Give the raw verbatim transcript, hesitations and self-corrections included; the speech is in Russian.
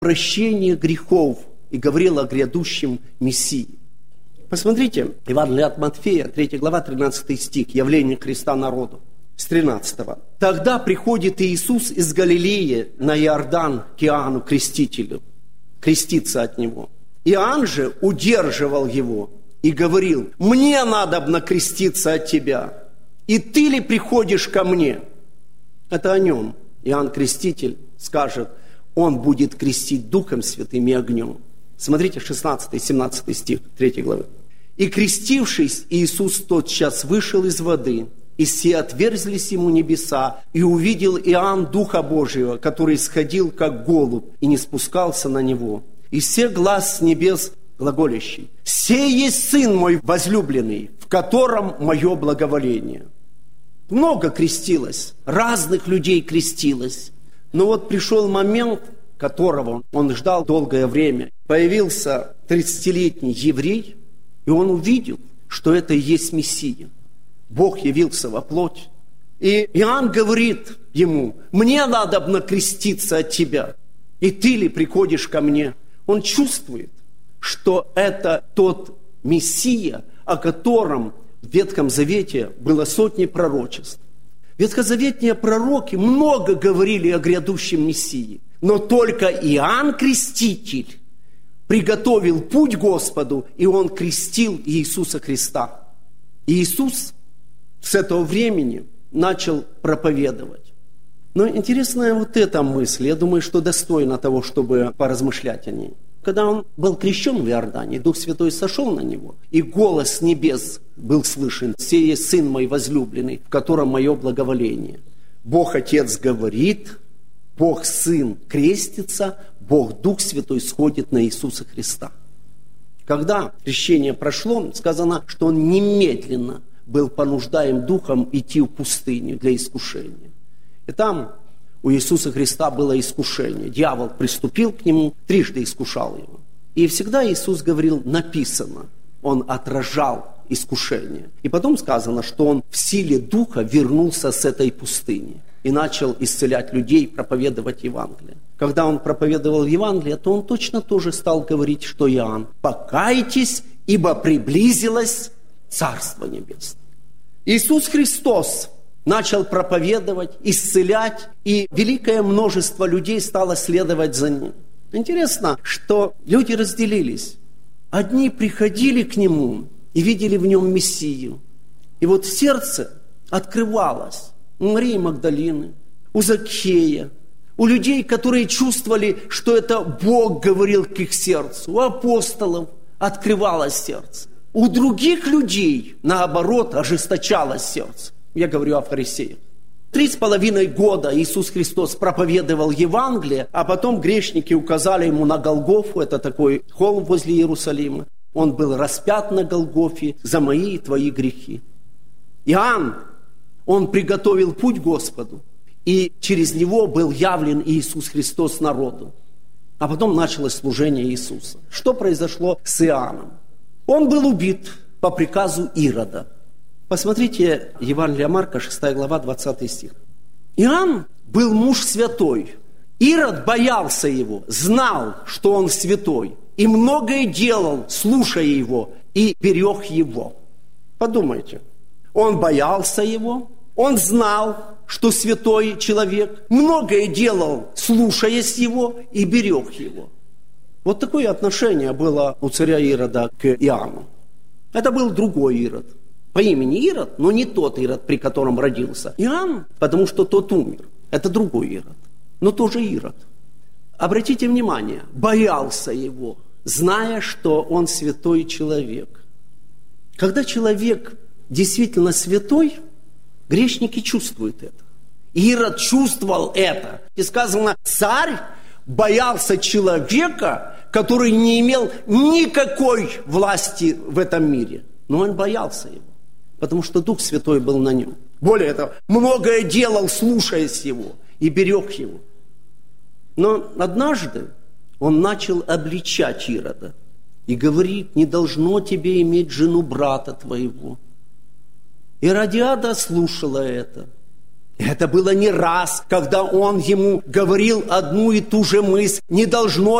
прощение грехов и говорил о грядущем Мессии. Посмотрите, Евангелие от Матфея, третья глава, тринадцатый стих, явление Христа народу, с тринадцатого. «Тогда приходит Иисус из Галилеи на Иордан к Иоанну Крестителю, креститься от Него. Иоанн же удерживал Его и говорил: мне надобно креститься от Тебя, и Ты ли приходишь ко мне?» Это о Нем. Иоанн Креститель скажет: Он будет крестить Духом Святым и огнем. Смотрите, шестнадцатый-семнадцатый стих третьей главы. «И крестившись, Иисус тотчас вышел из воды, и все отверзлись ему небеса, и увидел Иоанн Духа Божьего, который сходил, как голубь, и не спускался на него. И все глас с небес глаголящий: сей есть Сын мой возлюбленный, в котором мое благоволение». Много крестилось, разных людей крестилось. Но вот пришел момент, которого он ждал долгое время. Появился тридцатилетний еврей, и он увидел, что это и есть Мессия. Бог явился во плоть. И Иоанн говорит ему: мне надобно креститься от тебя, и ты ли приходишь ко мне? Он чувствует, что это тот Мессия, о котором в Ветхом Завете было сотни пророчеств. Ветхозаветные пророки много говорили о грядущем Мессии, но только Иоанн Креститель приготовил путь Господу, и он крестил Иисуса Христа. И Иисус с этого времени начал проповедовать. Но интересная вот эта мысль, я думаю, что достойна того, чтобы поразмышлять о ней. Когда он был крещен в Иордане, Дух Святой сошел на него, и голос с небес был слышен: «Сей есть Сын мой возлюбленный, в котором мое благоволение». Бог Отец говорит, Бог Сын крестится, Бог Дух Святой сходит на Иисуса Христа. Когда крещение прошло, сказано, что он немедленно был понуждаем Духом идти в пустыню для искушения. И там у Иисуса Христа было искушение. Дьявол приступил к нему, трижды искушал его. И всегда Иисус говорил: написано. Он отражал искушение. И потом сказано, что он в силе Духа вернулся с этой пустыни и начал исцелять людей, проповедовать Евангелие. Когда он проповедовал Евангелие, то он точно тоже стал говорить, что Иоанн: покайтесь, ибо приблизилось Царство Небесное. Иисус Христос начал проповедовать, исцелять, и великое множество людей стало следовать за ним. Интересно, что люди разделились. Одни приходили к нему и видели в нем Мессию. И вот сердце открывалось у Марии Магдалины, у Закхея, у людей, которые чувствовали, что это Бог говорил к их сердцу, у апостолов открывалось сердце. У других людей, наоборот, ожесточалось сердце. Я говорю о фарисеях. Три с половиной года Иисус Христос проповедовал Евангелие, а потом грешники указали ему на Голгофу, это такой холм возле Иерусалима. Он был распят на Голгофе за мои и твои грехи. Иоанн, он приготовил путь Господу, и через него был явлен Иисус Христос народу. А потом началось служение Иисуса. Что произошло с Иоанном? Он был убит по приказу Ирода. Посмотрите Евангелие Марка, шестая глава, двадцатый стих. Иоанн был муж святой. Ирод боялся его, знал, что он святой, и многое делал, слушая его, и берег его. Подумайте, он боялся его, он знал, что святой человек, многое делал, слушаясь его, и берег его. Вот такое отношение было у царя Ирода к Иоанну. Это был другой Ирод. По имени Ирод, но не тот Ирод, при котором родился Иоанн, потому что тот умер. Это другой Ирод, но тоже Ирод. Обратите внимание, боялся его, зная, что он святой человек. Когда человек действительно святой, грешники чувствуют это. Ирод чувствовал это. И сказано, царь боялся человека, который не имел никакой власти в этом мире. Но он боялся его, потому что Дух Святой был на нем. Более того, многое делал, слушаясь его, и берег его. Но однажды он начал обличать Ирода и говорит, не должно тебе иметь жену брата твоего. Иродиада слушала это. Это было не раз, когда он ему говорил одну и ту же мысль. Не должно